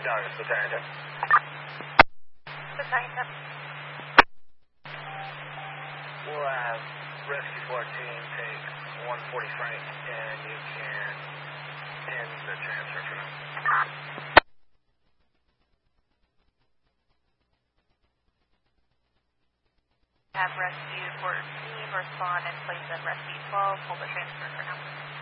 No, it's Battalion 10. Battalion 10. We'll have Rescue 14 take 140 Frank, and you can end the transfer for now. Have Rescue 14 respond in place of Rescue 12. Hold the transfer for now.